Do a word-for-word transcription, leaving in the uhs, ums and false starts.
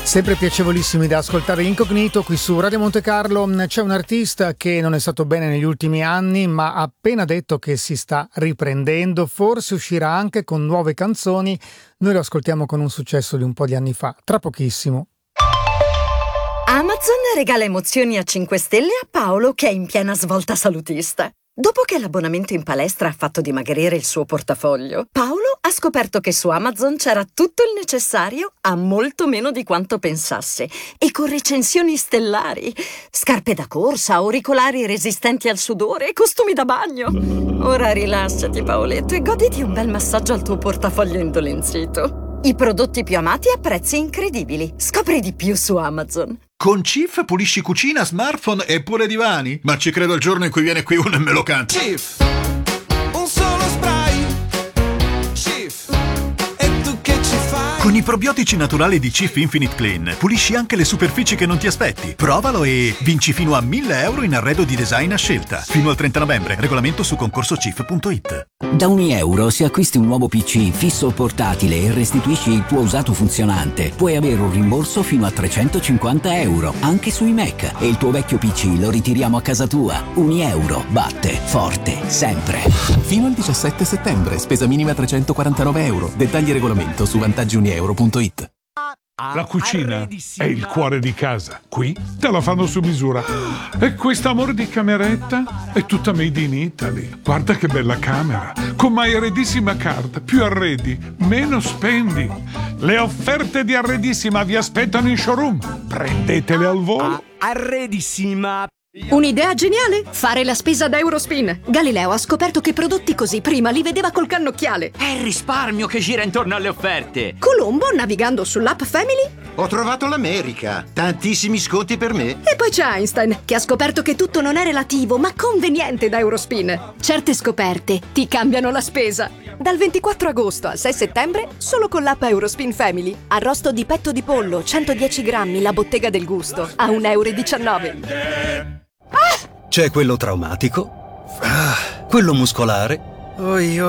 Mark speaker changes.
Speaker 1: Sempre piacevolissimi da ascoltare Incognito qui su Radio Monte Carlo. C'è un artista che non è stato bene negli ultimi anni, ma ha appena detto che si sta riprendendo, forse uscirà anche con nuove canzoni. Noi lo ascoltiamo con un successo di un po' di anni fa, tra pochissimo.
Speaker 2: Amazon regala emozioni a cinque stelle a Paolo, che è in piena svolta salutista. Dopo che l'abbonamento in palestra ha fatto dimagrire il suo portafoglio, Paolo ha scoperto che su Amazon c'era tutto il necessario a molto meno di quanto pensasse, e con recensioni stellari. Scarpe da corsa, auricolari resistenti al sudore e costumi da bagno. Ora rilassati, Paoletto, e goditi un bel massaggio al tuo portafoglio indolenzito. I prodotti più amati a prezzi incredibili. Scopri di più su Amazon.
Speaker 3: Con Cif pulisci cucina, smartphone e pure divani? Ma ci credo il giorno in cui viene qui uno e me lo canta.
Speaker 4: Cif, un solo spray. Cif, e tu che ci fai?
Speaker 3: Con i probiotici naturali di Cif Infinite Clean pulisci anche le superfici che non ti aspetti. Provalo e vinci fino a mille euro in arredo di design a scelta. Fino al trenta novembre. Regolamento su concorso cif punto it.
Speaker 5: Da ogni euro, se acquisti un nuovo P C fisso o portatile e restituisci il tuo usato funzionante, puoi avere un rimborso fino a trecentocinquanta euro, anche sui Mac. E il tuo vecchio P C lo ritiriamo a casa tua. Unieuro batte forte sempre.
Speaker 6: Fino al diciassette settembre, spesa minima trecentoquarantanove euro. Dettagli e regolamento su vantaggi unieuro punto it.
Speaker 7: La cucina è il cuore di casa. Qui te la fanno su misura. E questa amore di cameretta è tutta made in Italy. Guarda che bella camera. Con My Arredissima Card. Più arredi, meno spendi. Le offerte di Arredissima vi aspettano in showroom. Prendetele al volo.
Speaker 8: Arredissima.
Speaker 9: Un'idea geniale? Fare la spesa da Eurospin. Galileo ha scoperto che prodotti così prima li vedeva col cannocchiale.
Speaker 8: È il risparmio che gira intorno alle offerte.
Speaker 9: Colombo, navigando sull'app Family.
Speaker 10: Ho trovato l'America. Tantissimi sconti per me.
Speaker 9: E poi c'è Einstein, che ha scoperto che tutto non è relativo, ma conveniente da Eurospin. Certe scoperte ti cambiano la spesa. Dal ventiquattro agosto al sei settembre, solo con l'app Eurospin Family. Arrosto di petto di pollo, centodieci grammi, la bottega del gusto, a un euro e diciannove.
Speaker 11: C'è quello traumatico, ah, quello muscolare. Oh, io